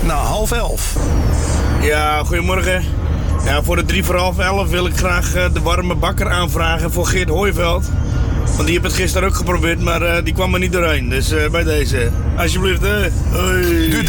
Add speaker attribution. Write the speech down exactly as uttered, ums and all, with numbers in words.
Speaker 1: na half elf.
Speaker 2: Ja, goedemorgen. Ja, voor de drie voor half elf wil ik graag uh, de warme bakker aanvragen voor Geert Hooiveld. Want die heb het gisteren ook geprobeerd, maar uh, die kwam er niet doorheen. Dus uh, bij deze. Alsjeblieft, hè. Hoi.